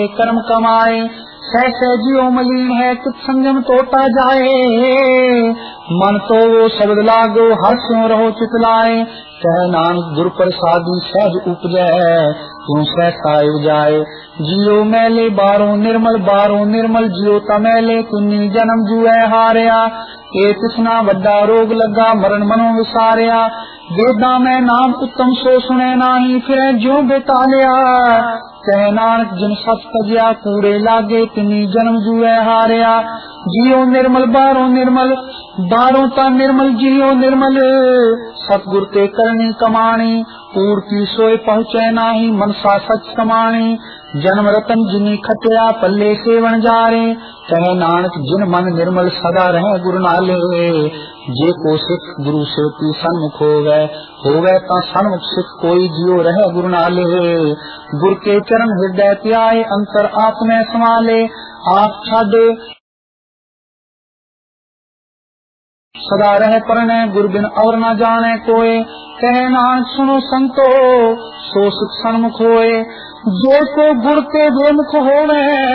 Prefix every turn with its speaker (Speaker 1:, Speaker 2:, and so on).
Speaker 1: कर्म कमाए सह सहजियो मलिन है कुछ संयम तोता जाए। मन तो वो शब्द लागो हर स्यों रहो चितलाए। कह नानक गुर प्रसादी सहज उपजै क्यों सहसा जाए। जियो मैले बारो निर्मल जियो तमैले किन्नी जन्म जुए हारिया। ये तिसना वड्डा रोग लगा मरण मनो विसारिया। वेदा में नाम उत्तम सो सुने नाही फिर ज्यों बेतालिया। कह नानक जिन सत तजिया कूड़े लागे तिनी जन्म जुए हारिया। जियो निर्मल बारो ता निर्मल जियो निर्मल सतगुर ते करनी कमाणी। कूड़ की सोए पहुँचे नाही मनसा सच समाणी। जन्म रतन जिनी खटिया पल्ले सेवन जारे। कह नानक जिन मन निर्मल सदा रहे गुरु नाले। जे को सिख गुरु से ती सन्मुख होवे ता सन्मुख सिख कोई जियो रहे गुरु नाले। गुर के चरण हृदय त्याए अंतर आप में समाले। आप छाड़े सदा रहे परने गुरु बिन और न जाने कोय। कह नानक सुनो संतो सो सुख सन्मुख होए। जो को गुर के बेमुख होवे